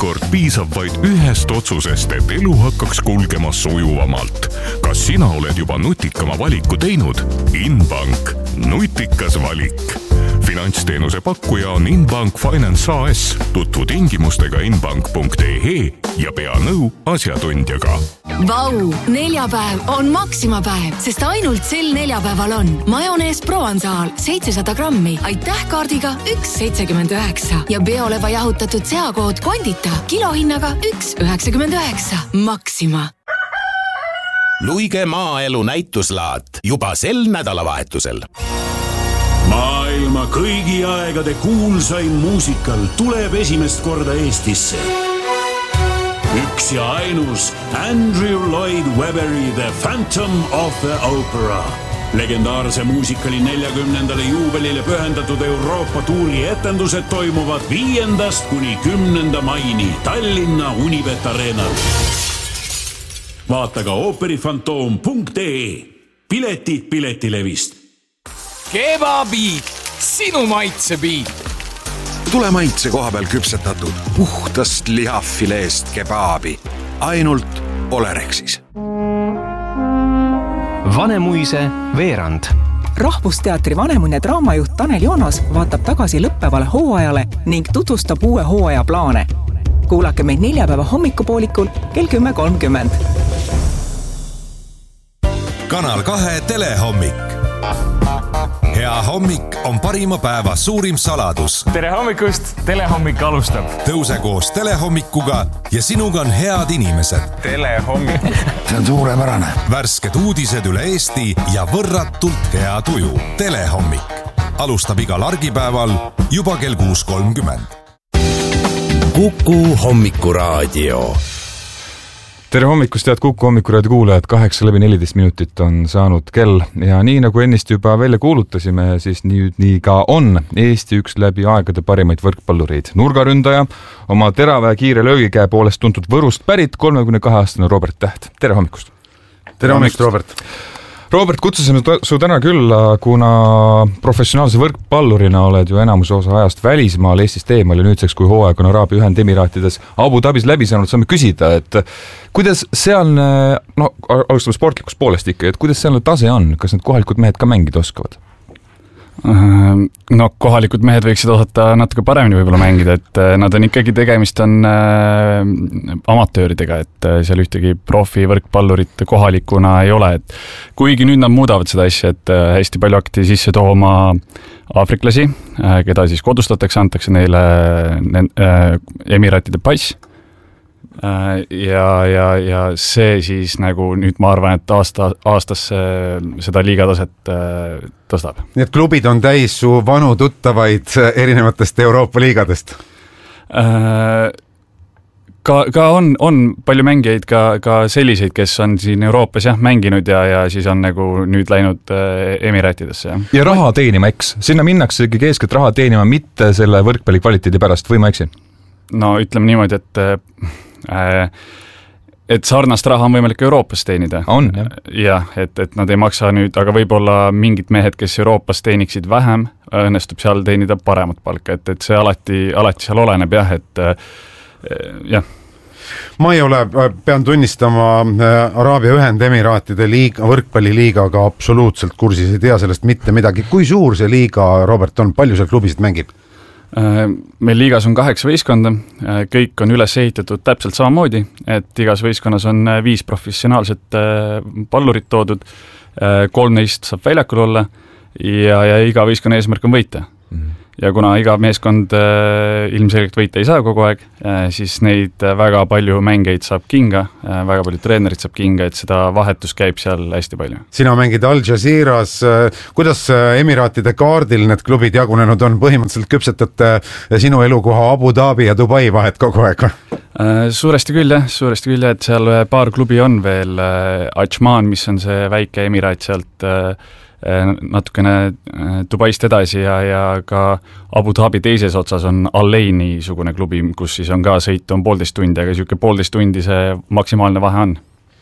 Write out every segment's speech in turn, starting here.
Mõnikord piisab vaid ühest otsusest, et elu hakkaks kulgema sujuvamalt. Kas sina oled juba nutikama valiku teinud? Inbank. Nutikas valik. Finantsteenuse pakkuja on Inbank Finance AS. Tutvu tingimustega inbank.ee ja pea nõu asjatundjaga. Vau, neljapäev on Maxima-päev, sest ainult sel neljapäeval on majonees Provençal 700 grammi, aitäh kaardiga 1,79 ja peoleva jahutatud seakood Kondita kilohinnaga 1,99. Maxima. Luige maaelu näituslaat juba sel nädalavahetusel. Maailma kõigi aegade kuulsaim muusikal tuleb esimest korda Eestisse. Üks ja ainus Andrew Lloyd Webberi The Phantom of the Opera. Legendaarse muusikali 40. juubelile pühendatud Euroopa tuuri etendused toimuvad 5. kuni 10. maini Tallinna Unibet Arenal. Vaata ka ooperifantoom.ee. Piletid Piletilevist. Kebabiit, sinu maitsebiit. Tule maitse koha peal küpsetatud puhtast lihafileest kebaabi. Ainult Olerexis. Vanemuise veerand. Rahvusteatri Vanemuine draamajuht Tanel Joonas vaatab tagasi lõppevale hooajale ning tutvustab uue hooaja plaane. Kuulake meid neljapäeva hommikupoolikul kell 10.30. Kanal 2 telehommik. Hea hommik on parima päeva suurim saladus. Tere hommikust, telehommik alustab. Tõuse koos telehommikuga ja sinuga on head inimesed. Telehommik. See on suurepärane. Värsked uudised üle Eesti ja võrratult hea tuju. Telehommik. Alustab igal argipäeval juba kell 6.30. Kuku hommikuraadio. Tere hommikust, head Kuku hommikuraadio kuulajad, 8:14 minutit on saanud kell ja nii nagu ennist juba välja kuulutasime, siis nii ka on Eesti üks läbi aegade parimaid võrkpallureid. Nurgaründaja, oma terava ja kiire löögikäe poolest tuntud Võrust pärit 32-aastane Robert Täht. Tere hommikust! Tere hommikust, Robert! Robert, kutsusime su täna külla, kuna professionaalse võrkpallurina oled ju enamuse osa ajast välismaal Eestist eemal ja nüüdseks, kui hooaeg on Araabia Ühendemiraatides Abu Dhabis läbi saanud, saame küsida, et kuidas sealne, alustame sportlikust poolest ikka, et kuidas sealne tase on, kas need kohalikud mehed ka mängida oskavad? Kohalikud mehed võiksid osata natuke paremini võib-olla mängida, et nad on ikkagi tegemist on amatööridega, et seal ühtegi profi võrkpallurit kohalikuna ei ole, et kuigi nüüd nad muudavad seda asja, et hästi palju hakati sisse tooma aafriklasi, keda siis kodustatakse, antakse neile Emiraatide pass. Ja see siis nagu nüüd ma arvan, et aastasse seda liigataset tõstab. Nii et klubid on täis su vanu tuttavaid erinevatest Euroopa liigadest? Ka on palju mängijaid ka selliseid, kes on siin Euroopas mänginud ja siis on nagu nüüd läinud Emiraatidesse. Ja raha teenima, eks? Sinna minnakse ikkagi eeskätt raha teenima, mitte selle võrkpalli kvaliteedi pärast, või ma eksin? No ütleme niimoodi, et sarnast raha on võimalik Euroopas teenida. On, jah. Et nad ei maksa nüüd, aga võib-olla mingid mehed, kes Euroopas teeniksid vähem, õnnestub seal teenida paremat palka, et see alati seal oleneb, et jah. Ma ei ole, pean tunnistama Araabia Ühendemiraatide võrkpalliliigaga absoluutselt kursis, ei tea sellest mitte midagi. Kui suur see liiga, Robert, on? Palju seal klubisid mängib? Meil liigas on 8 võistkonda, kõik on üles ehitatud täpselt samamoodi, et igas võistkonnas on 5 professionaalset pallurit toodud, 3 neist saab väljakul olla ja iga võistkonna eesmärk on võita. Ja kuna iga meeskond ilmselgelt võita ei saa kogu aeg, siis neid väga palju mängeid saab kinga, väga palju treenerid saab kinga, et seda vahetus käib seal hästi palju. Sina mängid Al Jazeeras, kuidas Emiraatide kaardil need klubid jagunenud on? Põhimõtteliselt küpsetate sinu elukoha Abu Dhabi ja Dubai vahet kogu aeg? Suuresti küll, et seal paar klubi on veel, Ajman, mis on see väike emiraat sealt natukene Dubaist edasi ja ka Abu Dhabi teises otsas on Al-Aini sugune klubi, kus siis on ka sõit on 1,5 tundi, aga siuke 1,5 tundi see maksimaalne vahe on.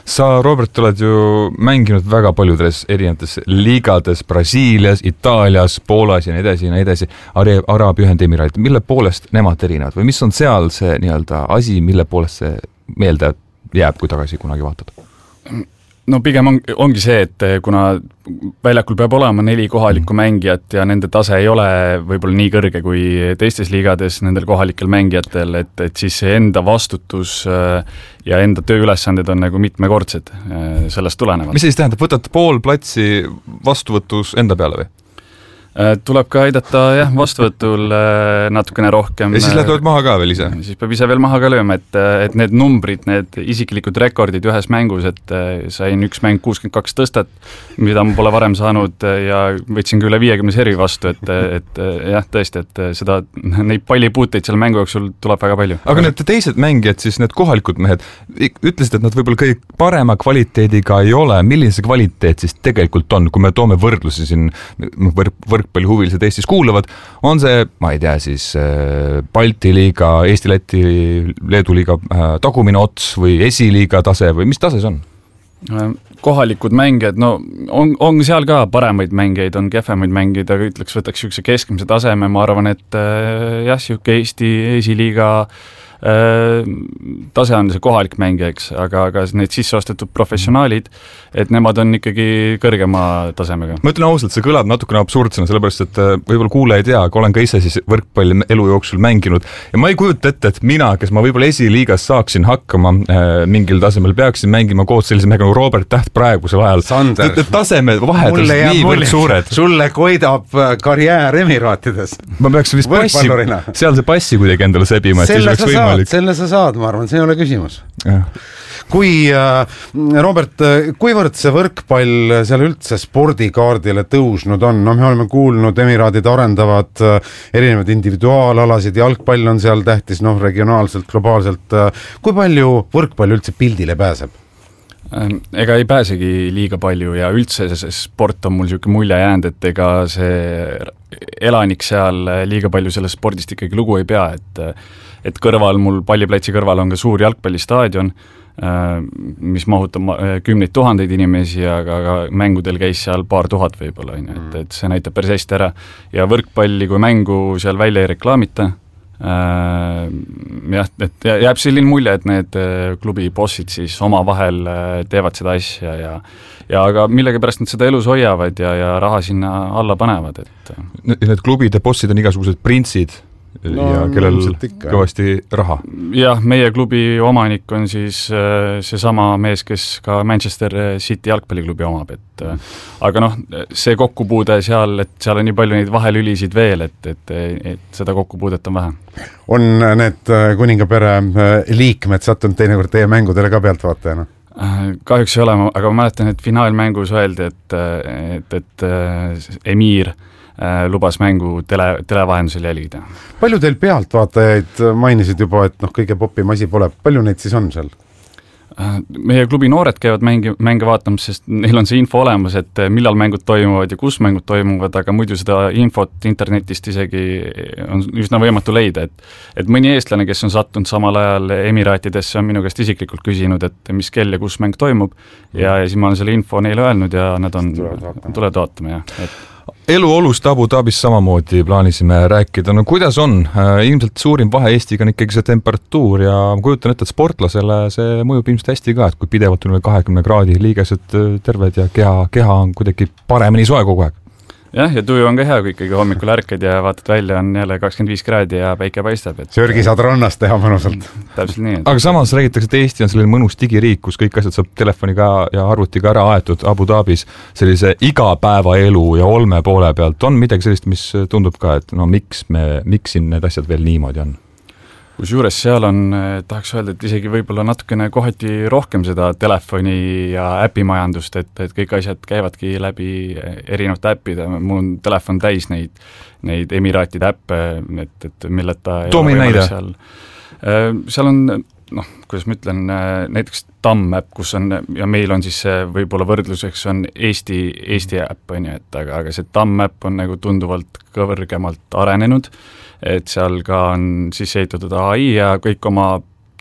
sa, Robert, oled ju mänginud väga paljudes erinevates liigades, Brasiilias, Itaalias, Poolas ja nii edasi, Araabia Ühendemiraadid. Mille poolest nemad erinevad või mis on seal see nii-öelda asi, mille poolest see meelde jääb, kui tagasi kunagi vaatad? No pigem ongi see, et kuna väljakul peab olema 4 kohalikku mängijat ja nende tase ei ole võib-olla nii kõrge kui teistes liigades nendel kohalikel mängijatel, et siis see enda vastutus ja enda tööülesanded on nagu mitmekordsed sellest tulenevalt. Mis siis tähendab, võtad pool platsi vastuvõtus enda peale või? Tuleb ka aidata vastuvõtul natukene rohkem. Ja siis lähed maha ka veel ise? Siis peab ise veel maha ka lööma, et need numbrid, need isiklikud rekordid ühes mängus, et sain üks mäng 62 tõstet, mida ma pole varem saanud ja võtsin ka üle 50 servi vastu, et jah, tõesti, et neid pallipuuteid seal mängu jooksul tuleb väga palju. Aga need teised mängijad, siis need kohalikud mehed, ütlesid, et nad võib-olla kõik parema kvaliteediga ei ole. Milline see kvaliteet siis tegelikult on, kui me toome võrdlusi siin võrkpallihuvilised Eestis kuulavad, on see, ma ei tea, siis Balti liiga, Eesti, Läti, Leedu liiga tagumine ots või esiliiga tase või mis tase see on? Kohalikud mängijad, no on seal ka paremaid mängijaid, on kehvemaid mängijaid, aga võtaks üks keskmise taseme, ma arvan, et jah, siuke Eesti esiliiga tase on see kohalik mängija, eks, aga need sisseostetud professionaalid, et nemad on ikkagi kõrgema tasemega. Ma ütlen ausalt, see kõlab natukene absurdsena, sellepärast, et võib-olla kuule ei tea, aga olen ka ise siis võrkpalli elu jooksul mänginud ja ma ei kujuta ette, et mina, kes ma võib-olla esiliigas saaksin hakkama mingil tasemel, peaksin mängima koos sellise mehega nagu Robert Täht praegusel ajal. Sander, taseme vahed on niivõrd suured. Sulle koidab karjäär Emiraatides. Ma peaks vist seal see passi kuidagi endale sebima, et siis oleks võimalik. Selle sa saad, ma arvan, see ei ole küsimus. Kui, Robert, kuivõrd see võrkpall seal üldse spordikaardile tõusnud on? No me oleme kuulnud, Emiraadid arendavad erinevad individuaalalasid, jalgpall on seal tähtis, regionaalselt, globaalselt. Kui palju võrkpall üldse pildile pääseb? Ega ei pääsegi liiga palju ja üldse see sport on mul siuke mulje jäänud, et ega see elanik seal liiga palju sellest spordist ikkagi lugu ei pea, et kõrval, mul palliplatsi kõrval on ka suur jalgpallistaadion, mis mahutab 10 000 inimesi, aga mängudel käis seal paar tuhat võib-olla, et see näitab päris hästi ära ja võrkpalli kui mängu seal välja ei reklaamita. Jah, et jääb selline mulje, et need klubi bossid siis oma vahel teevad seda asja ja aga millegipärast nad seda elus hoiavad ja raha sinna alla panevad. Need klubide bossid on igasugused printsid ja kellel kõvasti raha. Jah, meie klubi omanik on siis seesama mees, kes ka Manchester City jalgpalliklubi omab, aga see kokkupuude seal, et seal on nii palju neid vahelülisid veel, et seda kokkupuudet on vähe. On need kuningapere liikmed sattunud teinekord teie mängudele ka pealtvaatajana? Kahjuks ei ole, aga ma mäletan, et finaalmängus öeldi, et Emir lubas mängu televahendusel jälgida. Palju teil pealtvaatajaid mainisid juba, et kõige popim asi pole. Palju neid siis on seal? Meie klubi noored käivad mänge vaatamas, sest neil on see info olemas, et millal mängud toimuvad ja kus mängud toimuvad, aga muidu seda infot internetist isegi on üsna võimatu leida, et mõni eestlane, kes on sattunud samal ajal Emiraatidesse, on minu käest isiklikult küsinud, et mis kell ja kus mäng toimub ja siis ma olen selle info neile öelnud ja nad on tulevad vaatama, jah. Eluolust Abu Dhabis samamoodi plaanisime rääkida. No kuidas on? Ilmselt suurim vahe Eestiga on ikkagi see temperatuur ja ma kujutan ette, et sportlasele see mõjub ilmselt hästi ka, et kui pidevalt on 20 kraadi liigesed terved ja keha on kuidagi paremini soe kogu aeg. Jah, ja tuju on ka hea, kui ikkagi hommikul ärkad ja vaatad välja, on jälle 25 kraadi ja päike paistab. Sörgi saad rannast teha mõnusalt. Täpselt nii. Aga samas räägitakse, et Eesti on selline mõnus digiriik, kus kõik asjad saab telefoniga ja arvutiga ära aetud. Abu Dhabis sellise igapäevaelu ja olme poole pealt on midagi sellist, mis tundub ka, et miks siin need asjad veel niimoodi on? Kusjuures seal on, tahaks öelda, et isegi võib-olla natukene kohati rohkem seda telefoni ja äpimajandust, et kõik asjad käivadki läbi erinevate äppide. Mul on telefon täis neid Emiraatide äppe, et milleta Toomi näide. Seal on, kuidas ma ütlen, näiteks TAM äpp, kus on, ja meil on siis võib-olla võrdluseks on Eesti äpp, aga see TAM äpp on nagu tunduvalt kõrgemalt arenenud, et seal ka on siis ehitatud AI ja kõik oma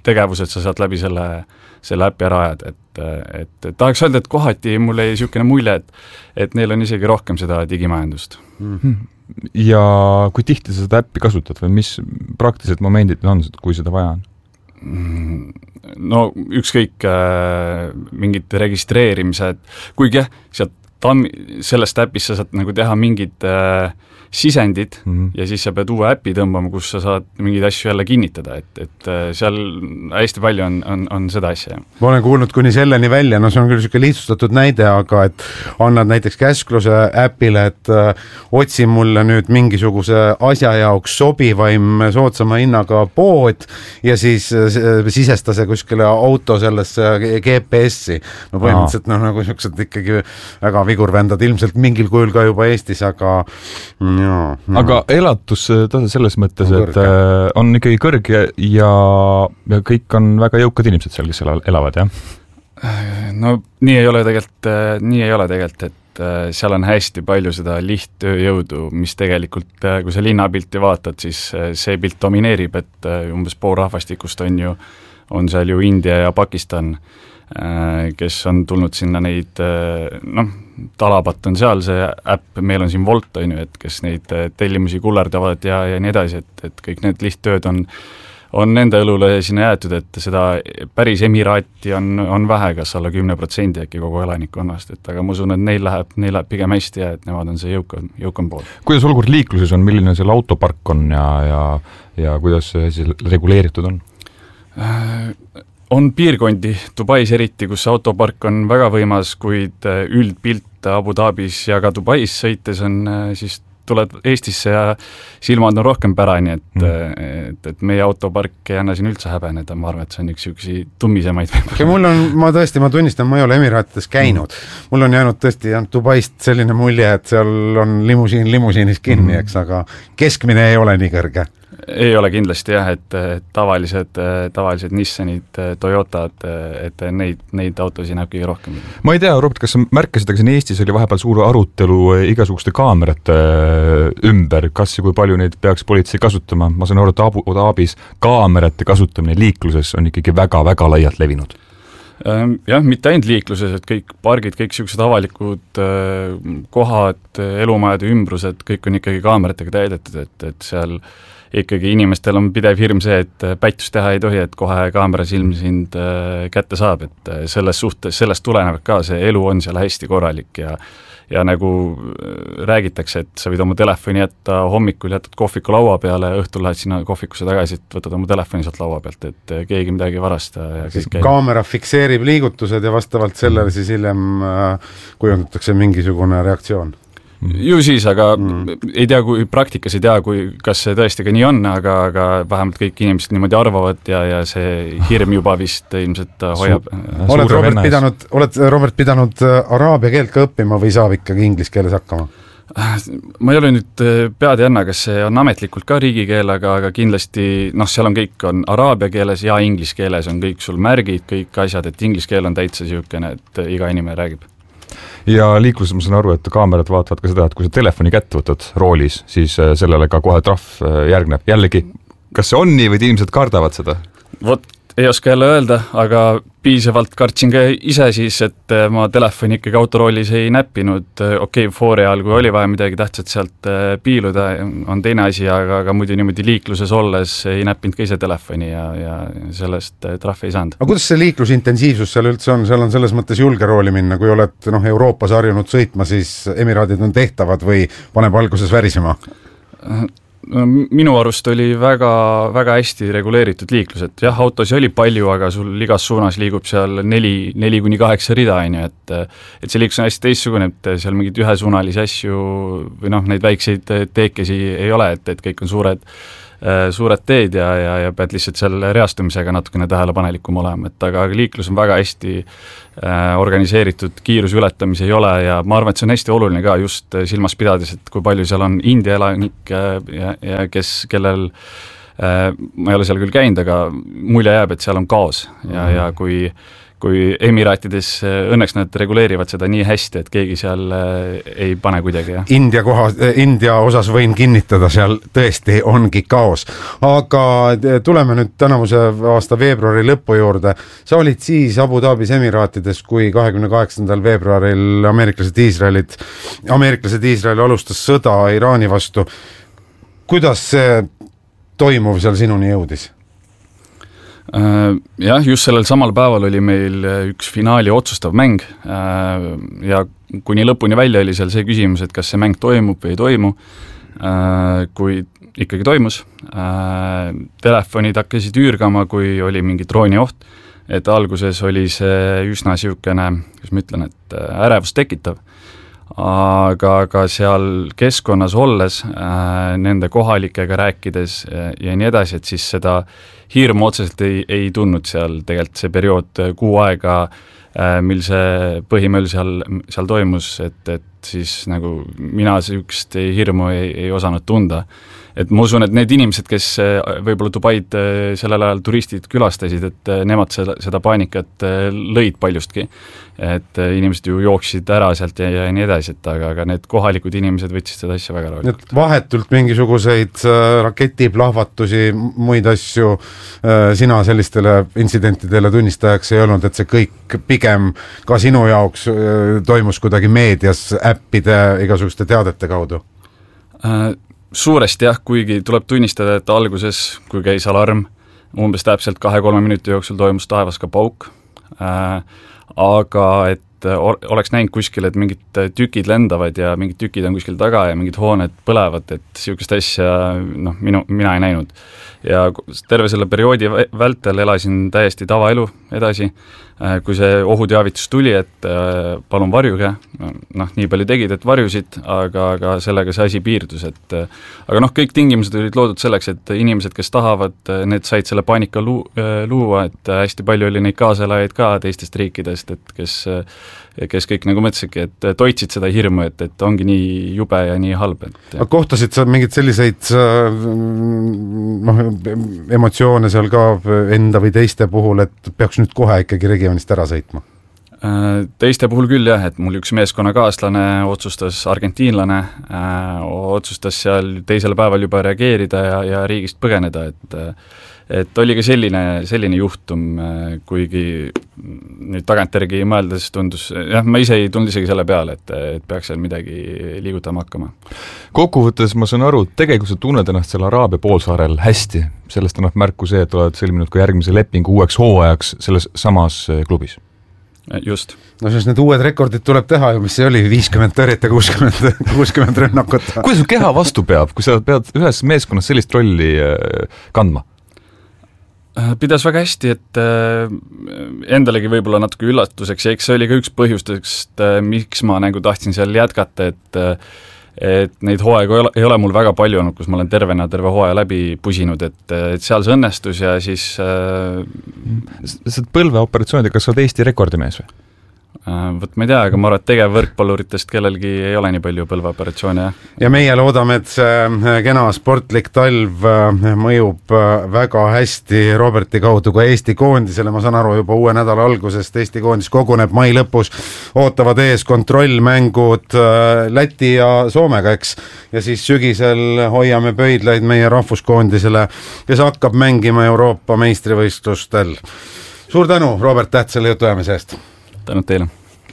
tegevused sa saad läbi selle äpi ära ajada, et tahaks öelda, et kohati mul jäi niisugune mulje, et neil on isegi rohkem seda digimajandust. Ja kui tihti sa seda äppi kasutad või mis praktilised momendid on, kui seda vaja on? No ükskõik mingid registreerimised, kuigi sealt sellest äpist sa saad nagu teha mingid sisendid ja siis sa pead uue äpi tõmbama, kus sa saad mingeid asju jälle kinnitada, et seal hästi palju on seda asja. Ma olen kuulnud kuni selleni välja, no see on küll niisugune lihtsustatud näide, aga et annad näiteks käskluse äpile, et otsi mulle nüüd mingisuguse asja jaoks sobivaim soodsama hinnaga pood ja siis sisesta see kuskile auto sellesse GPS-i. No põhimõtteliselt nagu niisugused ikkagi väga vigurvändad ilmselt mingil kujul ka juba Eestis, aga aga elatustase selles mõttes, et on ikkagi kõrge ja kõik on väga jõukad inimesed seal, kes elavad, jah? No nii ei ole tegelikult, et seal on hästi palju seda lihttööjõudu, mis tegelikult, kui sa linnapilti vaatad, siis see pilt domineerib, et umbes pool rahvastikust on seal ju India ja Pakistan, kes on tulnud sinna neid, Talabat on seal see äpp, meil on siin Volt, et kes neid tellimusi kullerdavad ja nii edasi, et kõik need lihttööd on nende õlule sinna jäetud, et seda päris emiraati on vähe, kas alla 10% äkki kogu elanikkonnast, et aga ma usun, et neil läheb pigem hästi ja et nemad on see jõukam pool. Kuidas olukord liikluses on, milline selle autopark on ja kuidas see reguleeritud on? On piirkondi, Dubais eriti, kus autopark on väga võimas, kuid üldpilt Abu Dhabis ja ka Dubais sõites on, siis tuled Eestisse ja silmad on rohkem pärani, et meie autopark ei anna siin üldse häbeneda, ma arvan, et see on üks tummisemaid. Ma tunnistan, ma ei ole Emiraatides käinud. Mul on jäänud tõesti Dubaist selline mulje, et seal on limusiinis kinni, eks, aga keskmine ei ole nii kõrge. Ei ole kindlasti jah, et tavalised Nissanid, Toyotad, et neid autosid näeb kõige rohkem. Ma ei tea, Robert, kas sa märkasid, aga siin Eestis oli vahepeal suur arutelu igasuguste kaamerate ümber, kas ja kui palju neid peaks politsei kasutama. Ma saan aru, et Abu Dhabis kaamerate kasutamine liikluses on ikkagi väga-väga laialt levinud. Jah, mitte ainult liikluses, et kõik pargid, kõik sellised avalikud kohad, elumajade ümbrused, kõik on ikkagi kaameratega täidetud, et seal ikkagi inimestel on pidev hirm see, et pättust teha ei tohi, et kohe kaamera silm sind kätte saab, et sellest tulenevalt ka see elu on seal hästi korralik ja nagu räägitakse, et sa võid oma telefoni jätta hommikul, jätad kohviku laua peale, õhtul lähed sinna kohvikusse tagasi, et võtad oma telefoni sealt laua pealt, et keegi midagi varasta. Kaamera fikseerib liigutused ja vastavalt sellele siis hiljem kujundatakse mingisugune reaktsioon. Ju siis, aga ei tea, praktikas ei tea, kas see tõesti ka nii on, aga vähemalt kõik inimesed niimoodi arvavad ja see hirm juba vist ilmselt hoiab. Oled Robert pidanud araabia keelt ka õppima või saab ikkagi inglise keeles hakkama? Ma ei ole nüüd pead jänna, kas see on ametlikult ka riigikeel, aga kindlasti, seal on kõik on araabia keeles ja inglise keeles on kõik sul märgid, kõik asjad, et inglise keel on täitsa siukene, et iga inimene räägib. Ja liikluses ma saan aru, et kaamerad vaatavad ka seda, et kui sa telefoni kätte võtad roolis, siis sellele ka kohe trahv järgneb. Jällegi, kas see on nii või inimesed kardavad seda? Vot, ei oska jälle öelda, aga piisavalt kartsin ka ise siis, et ma telefoni ikkagi autoroolis ei näppinud. Foori ajal, kui oli vaja midagi tähtsat sealt piiluda, on teine asi, aga muidu niimoodi liikluses olles ei näppinud ka ise telefoni ja sellest trahvi ei saanud. Aga kuidas see liiklusintensiivsus seal üldse on? Seal on selles mõttes julge rooli minna, kui oled Euroopas harjunud sõitma, siis emiraadid on tehtavad või paneb alguses värisema? Minu arust oli väga hästi reguleeritud liiklus, et jah, autosi oli palju, aga sul igas suunas liigub seal 4-8 rida, et see liiklus on hästi teistsugune, et seal mingid ühesuunalisi asju või neid väikseid teekesi ei ole, et kõik on suured teed ja pead lihtsalt seal reastumisega natukene tähelepanelikum olema, et aga liiklus on väga hästi organiseeritud, kiiruse ületamise ei ole ja ma arvan, et see on hästi oluline ka just silmas pidades, et kui palju seal on India elanik ja kellel ma ei ole seal küll käinud, aga mulje jääb, et seal on kaos ja kui kui Emiraatides õnneks nad reguleerivad seda nii hästi, et keegi seal ei pane kuidagi. India osas võin kinnitada, seal tõesti ongi kaos. Aga tuleme nüüd tänavuse aasta veebruari lõpu juurde. Sa olid siis Abu Dhabis Emiraatides, kui 28. veebruaril ameeriklased Iisraeli alustas sõda Iraani vastu. Kuidas see toimuv seal sinuni jõudis? Jah, just sellel samal päeval oli meil üks finaali otsustav mäng ja kuni lõpuni välja oli seal see küsimus, et kas see mäng toimub või ei toimu. Kui ikkagi toimus, telefonid hakkasid üürgama, kui oli mingi droonioht, et alguses oli see üsna siukene, kuidas ma ütlen, et ärevust tekitav. Aga seal keskkonnas olles, nende kohalikega rääkides ja nii edasi, et siis seda hirmu otseselt ei tundnud seal tegelikult see periood 6 aega, mil see põhimõll seal toimus, et siis nagu mina sihukest hirmu ei osanud tunda. Et ma usun, et need inimesed, kes võib-olla Dubaid sellel ajal turistid külastasid, et nemad seda paanikat lõid paljustki. Et inimesed ju jooksid ära sealt ja nii edasi, aga need kohalikud inimesed võtsid seda asja väga rahulikult. Vahetult mingisuguseid raketiplahvatusi, muid asju sina sellistele intsidentidele tunnistajaks ei olnud, et see kõik pigem ka sinu jaoks toimus kuidagi meedias, äppide, igasuguste teadete kaudu? Suuresti jah, kuigi tuleb tunnistada, et alguses, kui käis alarm, umbes täpselt 2-3 minuti jooksul toimus taevas ka pauk, aga et oleks näinud kuskil, et mingid tükid lendavad ja mingid tükid on kuskil taga ja mingid hooned põlevad, et sihukest asja mina ei näinud. Ja terve selle perioodi vältel elasin täiesti tavaelu edasi, kui see ohuteavitus tuli, et palun varjuge, nii palju tegid, et varjusid, aga sellega see asi piirdus, aga kõik tingimused olid loodud selleks, et inimesed, kes tahavad, need said selle paanika luua, et hästi palju oli neid kaaselajaid ka teistest riikidest, et kes kõik nagu mõtlesidki, et toitsid seda hirmu, et ongi nii jube ja nii halb. Kohtasid sa mingid selliseid emotsioone seal ka enda või teiste puhul, et peaks nüüd kohe ikkagi regioonist ära sõitma? Teiste puhul küll jah, et mul üks meeskonnakaaslane otsustas, argentiinlane, otsustas seal teisel päeval juba reageerida ja riigist põgeneda, et oli ka selline juhtum, kuigi nüüd tagantjärgi mõeldes tundus, jah, ma ise ei tulnud isegi selle peale, et peaks seal midagi liigutama hakkama. Kokkuvõttes ma saan aru, tegelikult sa tunned ennast seal Araabia poolsaarel hästi, sellest annab märku see, et oled sõlminud ka järgmise lepingu uueks hooajaks selles samas klubis. Just. No siis need uued rekordid tuleb teha ju, mis see oli, 50 tõrjet ja 60 rünnakut. Kuidas su keha vastu peab, kui sa pead ühes meeskonnas sellist rolli kandma? Pidas väga hästi, et endalegi võib-olla natuke üllatuseks ja eks see oli ka üks põhjustest, miks ma nagu tahtsin seal jätkata, et neid hooaega ei ole mul väga palju olnud, kus ma olen terve hooaja läbi pusinud, et seal see õnnestus ja siis Sa põlveoperatsioonidega, kas sa oled Eesti rekordimees või? Võt ma ei tea, aga ma arvan, et tegevvõrkpalluritest kellelgi ei ole nii palju põlveoperatsioone. Ja meie loodame, et see kena sportlik talv mõjub väga hästi Roberti kaudu ka Eesti koondisele. Ma saan aru, juba uue nädala algusest Eesti koondis koguneb mai lõpus. Ootavad ees kontrollmängud Läti ja Soomega, eks. Ja siis sügisel hoiame pöidlaid meie rahvuskoondisele, kes hakkab mängima Euroopa meistrivõistlustel. Suur tänu, Robert Täht, selle jutuajamise eest. Tänud teile.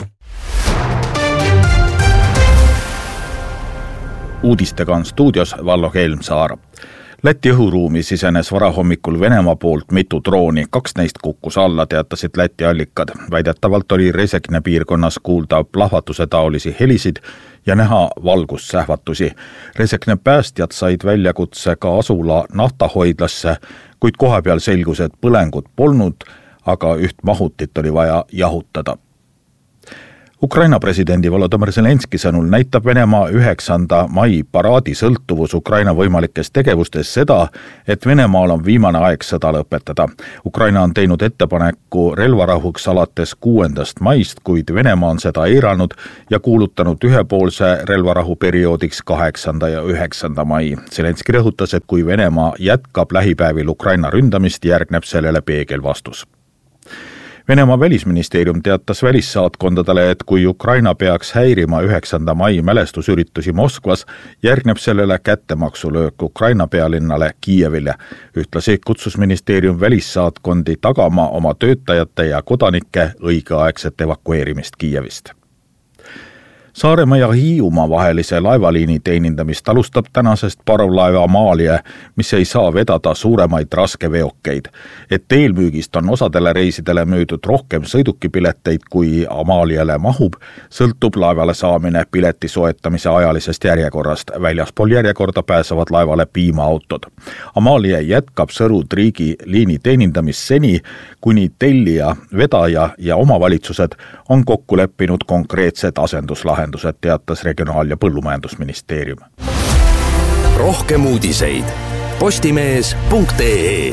Uudistega on stuudios Vallo Helmsaar. Läti õhuruumi sisenes varahommikul Venemaa poolt mitu drooni, 2 neist kukkus alla, teatasid Läti allikad. Väidetavalt oli Resekne piirkonnas kuulda plahvatuse taolisi helisid ja näha valgussähvatusi. Resekne päästjad said väljakutse ka asula naftahoidlasse, kuid kohapeal selgus, et põlengut polnud, aga üht mahutit oli vaja jahutada. Ukraina presidendi Volodymyr Zelenski sõnul näitab Venemaa 9. mai paraadi sõltuvus Ukraina võimalikes tegevustes seda, et Venemaal on viimane aeg sõda lõpetada. Ukraina on teinud ettepaneku relvarahuks alates 6. maist, kuid Venemaa on seda eiranud ja kuulutanud ühepoolse relvarahu perioodiks 8. ja 9. mai. Zelenski rõhutas, et kui Venemaa jätkab lähipäevil Ukraina ründamist, järgneb sellele peegelvastus. Venemaa välisministeerium teatas välissaatkondadele, et kui Ukraina peaks häirima 9. mai mälestusüritusi Moskvas, järgneb sellele kättemaksulöök Ukraina pealinnale Kiievile. Ühtlasi kutsus ministeerium välissaatkondi tagama oma töötajate ja kodanike õigeaegset evakueerimist Kiievist. Saaremaa ja Hiiumaa vahelise laevaliini teenindamist alustab tänasest parvlaeva Amalia, mis ei saa vedada suuremaid raskeveokeid. Et eelmüügist on osadele reisidele müüdud rohkem sõidukipileteid kui Amaliale mahub, sõltub laevale saamine pileti soetamise ajalisest järjekorrast. Väljaspool järjekorda pääsevad laevale piimaautod. Amalia jätkab Sõru-Triigi liini teenindamist seni, kuni tellija, vedaja ja omavalitsused on kokku leppinud konkreetsed asenduslahendused, teatas Regionaal- ja Põllumajandusministeerium. Rohkem uudiseid postimees.ee.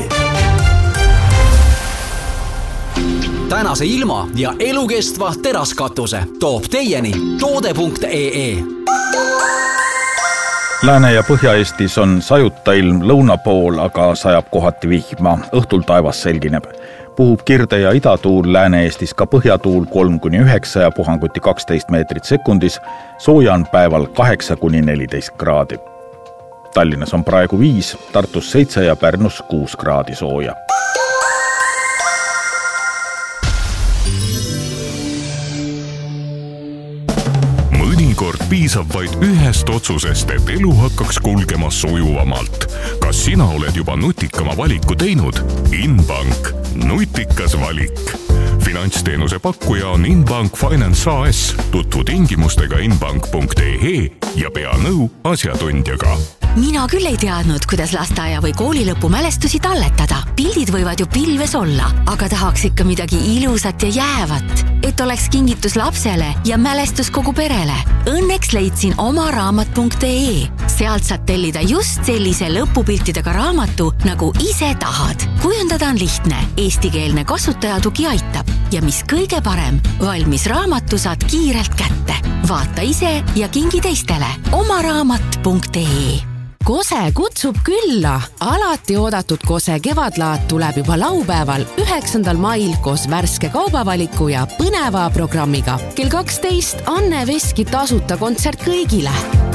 Tänase ilma ja elukestva teraskatuse toob teieni toode.ee. Lääne- ja Põhja-Eestis on sajuta ilm, lõuna pool aga sajab kohati vihma, õhtul taevas selgineb. Puhub kirde- ja idatuul, Lääne-Eestis ka põhjatuul 3-9 ja puhanguti 12 meetrit sekundis, sooja on päeval 8-14 kraadi. Tallinnas on praegu 5, Tartus 7 ja Pärnus 6 kraadi sooja. Mõnikord piisab vaid ühest otsusest, et elu hakkaks kulgema sujuvamalt. Kas sina oled juba nutikama valiku teinud? Inbank. Nutikas valik. Finantsteenuse pakkuja on Inbank Finance AS. Tutvu tingimustega inbank.ee ja pea nõu asjatundjaga. Mina küll ei teadnud, kuidas lasteaia või koolilõpu mälestusi talletada. Pildid võivad ju pilves olla, aga tahaks ikka midagi ilusat ja jäävat. Et oleks kingitus lapsele ja mälestus kogu perele. Õnneks leidsin omaraamat.ee. Sealt saad tellida just sellise lõpupiltidega raamatu, nagu ise tahad. Kujundada on lihtne, eestikeelne kasutajatugi aitab. Ja mis kõige parem, valmis raamatu saad kiirelt kätte. Vaata ise ja kingi teistele. omaraamat.ee. Kose kutsub külla. Alati oodatud Kose kevadlaat tuleb juba laupäeval 9. mail koos värske kaubavaliku ja põneva programmiga. Kell 12 Anne Veski tasuta kontsert kõigile.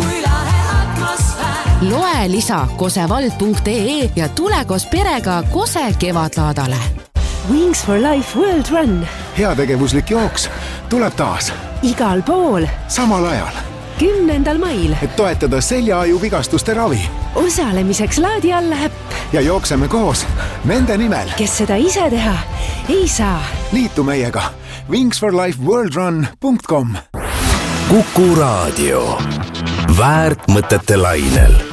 Loe lisa kosevald.ee ja tule koos perega Kose kevadlaadale. Wings for Life World Run. Heategevuslik jooks tuleb taas. Igal pool. Samal ajal. 10. mail. Et toetada seljaaju vigastuste ravi. Osalemiseks laadi alla äpp. Ja jookseme koos nende nimel. Kes seda ise teha ei saa. Liitu meiega. wingsforlifeworldrun.com. Kuku Raadio. Väärt mõtete lainel.